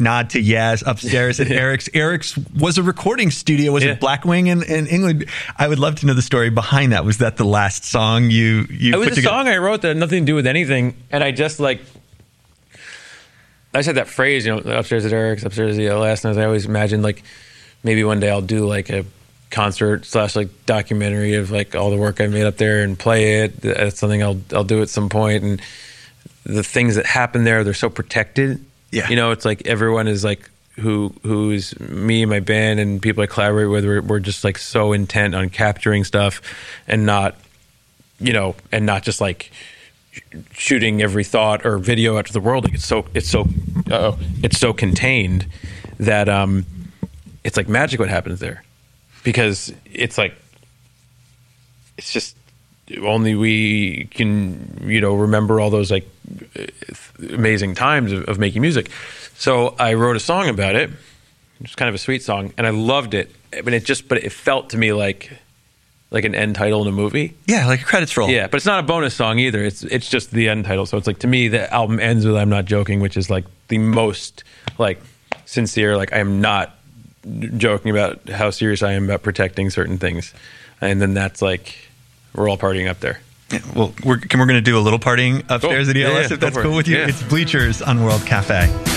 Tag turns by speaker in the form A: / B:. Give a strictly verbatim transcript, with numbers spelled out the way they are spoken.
A: nod to Yes upstairs at Eric's. Eric's was a recording studio. Was
B: Yeah.
A: it Blackwing in, in England? I would love to know the story behind that. Was that the last song you you
B: It was
A: put
B: a
A: together?
B: song I wrote that had nothing to do with anything, and I just like I just had that phrase, you know, upstairs at Eric's, upstairs at E L S, and I always imagined like maybe one day I'll do like a concert slash like documentary of like all the work I made up there and play it. That's something I'll I'll do at some point, and the things that happen there, they're so protected.
A: Yeah.
B: You know, it's like everyone is like who who's me and my band and people I collaborate with. We're, we're just like so intent on capturing stuff and not, you know, and not just like sh- shooting every thought or video out to the world. Like it's so it's so uh it's so contained that um, it's like magic what happens there, because it's like it's just only we can, you know, remember all those like amazing times of, of making music. So I wrote a song about it. It's kind of a sweet song, and I loved it. But it just, but it felt to me like, like an end title in a movie.
A: Yeah, like a credits roll.
B: Yeah, but it's not a bonus song either. It's it's just the end title. So it's like, to me, the album ends with "I'm Not Joking," which is like the most like sincere. Like I am not joking about how serious I am about protecting certain things, and then that's like we're all partying up there.
A: Yeah, well, we're, we're going to do a little partying upstairs
B: Cool.
A: at E L S
B: Yeah, yeah,
A: if
B: go
A: that's
B: for
A: cool
B: it.
A: with you.
B: Yeah.
A: It's Bleachers on World Cafe.